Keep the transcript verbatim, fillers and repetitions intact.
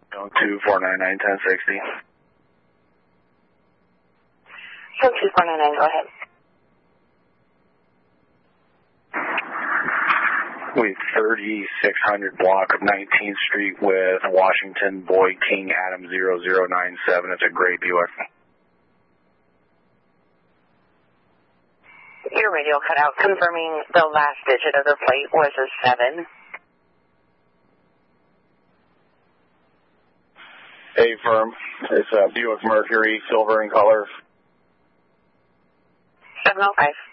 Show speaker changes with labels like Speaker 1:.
Speaker 1: two four nine nine ten sixty.
Speaker 2: So two four nine nine, go ahead.
Speaker 1: We thirty-six hundred block of nineteenth Street with Washington Boy King Adam zero zero nine seven. It's a gray Buick.
Speaker 2: Your radio cut out, confirming the last digit of the plate was a seven.
Speaker 1: A firm. It's a Buick Mercury, silver in color.
Speaker 2: seven oh five.